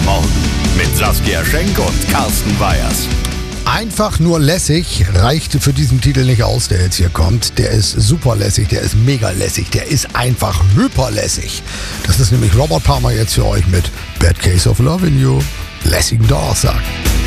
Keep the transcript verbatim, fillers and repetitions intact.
Morgen mit Saskia Schenk und Carsten Weyers. Einfach nur lässig reichte für diesen Titel nicht aus, der jetzt hier kommt. Der ist super lässig, der ist mega lässig, der ist einfach hyperlässig. Das ist nämlich Robert Palmer jetzt für euch mit Bad Case of Loving You. Lässigen Donnerstag.